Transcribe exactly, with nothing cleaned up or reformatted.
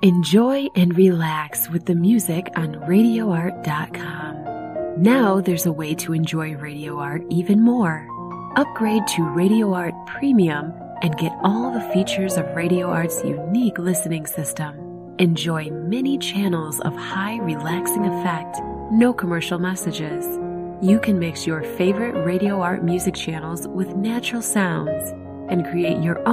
Enjoy and relax with the music on radio art dot com. Now there's a way to enjoy Radio Art even more. Upgrade to Radio Art Premium and get all the features of Radio Art's unique listening system. Enjoy many channels of high relaxing effect, no commercial messages. You can mix your favorite Radio Art music channels with natural sounds and create your own